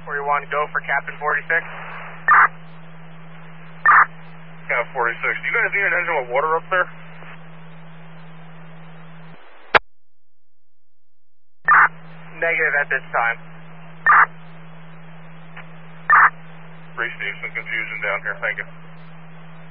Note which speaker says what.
Speaker 1: 41, go for Captain 46.
Speaker 2: Captain 46, do you guys need an engine with water up there?
Speaker 1: Negative at this time.
Speaker 2: Steve, some confusion down here, thank you.